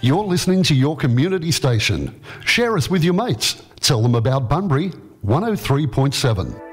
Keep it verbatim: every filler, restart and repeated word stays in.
You're listening to your community station. Share us with your mates. Tell them about Bunbury one oh three point seven.